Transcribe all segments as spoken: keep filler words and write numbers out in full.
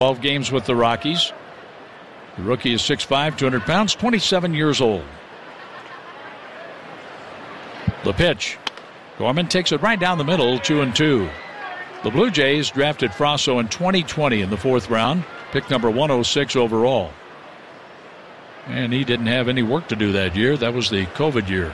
twelve games with the Rockies. The rookie is six five, two hundred pounds, twenty-seven years old. The pitch. Gorman takes it right down the middle, two and two. The Blue Jays drafted Frasso in twenty twenty in the fourth round, pick number one oh six overall. And he didn't have any work to do that year. That was the COVID year.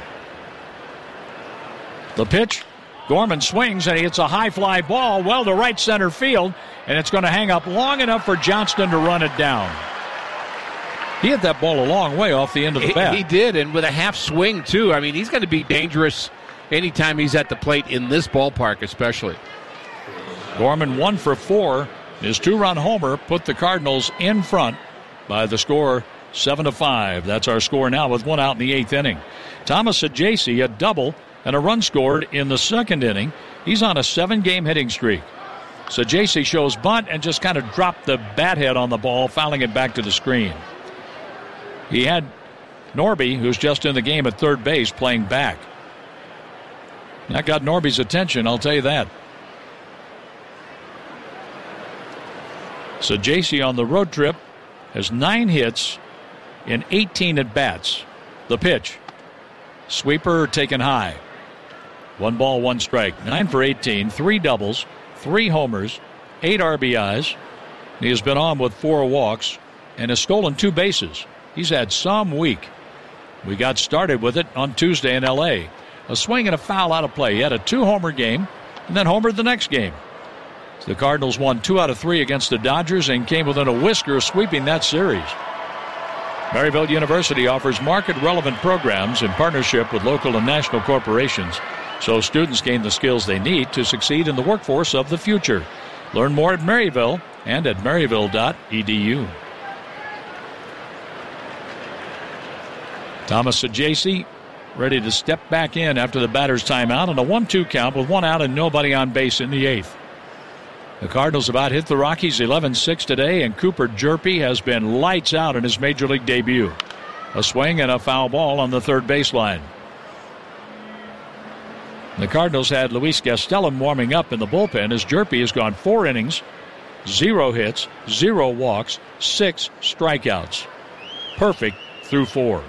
The pitch. Gorman swings, and he hits a high fly ball well to right center field, and it's going to hang up long enough for Johnston to run it down. He hit that ball a long way off the end of the bat. He did, and with a half swing, too. I mean, he's going to be dangerous anytime he's at the plate in this ballpark especially. Gorman one for four. His two-run homer put the Cardinals in front by the score seven to five. That's our score now with one out in the eighth inning. Thomas Saggese, a double and a run scored in the second inning. He's on a seven-game hitting streak. Saggese shows bunt and just kind of dropped the bat head on the ball, fouling it back to the screen. He had Norby, who's just in the game at third base, playing back. That got Norby's attention, I'll tell you that. Saggese on the road trip has nine hits in eighteen at-bats. The pitch. Sweeper taken high. One ball, one strike. Nine for eighteen, three doubles, three homers, eight R B Is. He has been on with four walks and has stolen two bases. He's had some week. We got started with it on Tuesday in L A. A swing and a foul out of play. He had a two-homer game and then homered the next game. The Cardinals won two out of three against the Dodgers and came within a whisker of sweeping that series. Maryville University offers market-relevant programs in partnership with local and national corporations, so students gain the skills they need to succeed in the workforce of the future. Learn more at Maryville and at maryville dot e d u. Thomas Saggese ready to step back in after the batter's timeout on a one two count with one out and nobody on base in the eighth. The Cardinals about hit the Rockies eleven six today, and Cooper Jerpy has been lights out in his major league debut. A swing and a foul ball on the third baseline. The Cardinals had Luis Gastelum warming up in the bullpen as Jerpy has gone four innings, zero hits, zero walks, six strikeouts. Perfect through four.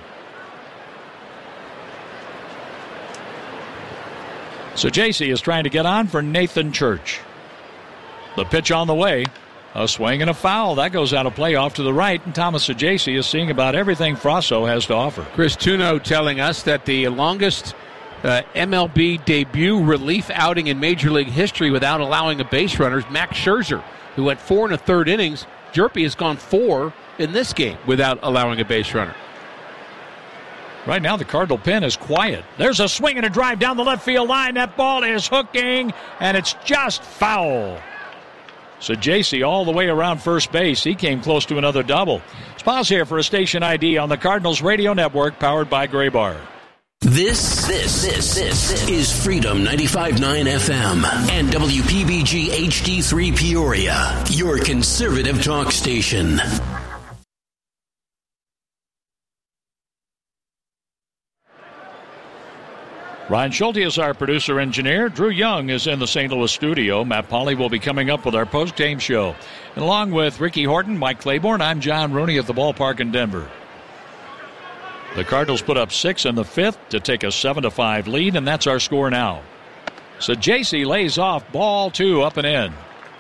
Saggese is trying to get on for Nathan Church. The pitch on the way. A swing and a foul. That goes out of play off to the right, and Thomas Saggese is seeing about everything Frasso has to offer. Chris Tuno telling us that the longest uh, M L B debut relief outing in Major League history without allowing a base runner is Max Scherzer, who went four and a third innings. Jerpy has gone four in this game without allowing a base runner. Right now, the Cardinal pen is quiet. There's a swing and a drive down the left field line. That ball is hooking, and it's just foul. Saggese all the way around first base. He came close to another double. Let's pause here for a station I D on the Cardinals Radio Network, powered by Gray Bar. This, this, this, this is Freedom ninety-five point nine F M and W P B G H D three Peoria, your conservative talk station. Ryan Schulte is our producer-engineer. Drew Young is in the Saint Louis studio. Matt Pauley will be coming up with our post-game show. And along with Ricky Horton, Mike Claiborne, I'm John Rooney at the ballpark in Denver. The Cardinals put up six in the fifth to take a seven to five lead, and that's our score now. Saggese lays off ball two up and in.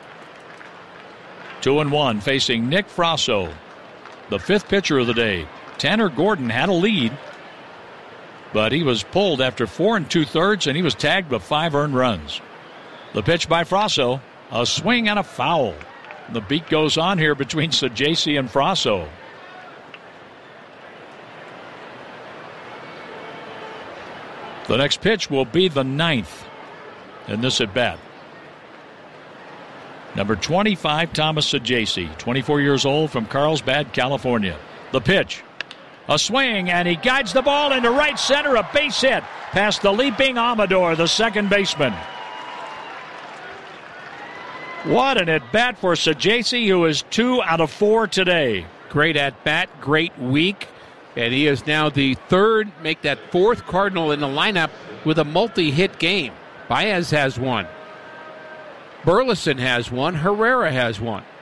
Two and one facing Nick Frasso, the fifth pitcher of the day. Tanner Gordon had a lead, but he was pulled after four and two-thirds, and he was tagged with five earned runs. The pitch by Frasso, a swing and a foul. The beat goes on here between Saggese and Frasso. The next pitch will be the ninth in this at-bat. Number twenty-five, Thomas Saggese, twenty-four years old, from Carlsbad, California. The pitch. A swing, and he guides the ball into right center. A base hit past the leaping Amador, the second baseman. What an at-bat for Saggese, who is two out of four today. Great at-bat, great week. And he is now the third, make that fourth Cardinal in the lineup with a multi-hit game. Baez has one. Burleson has one. Herrera has one.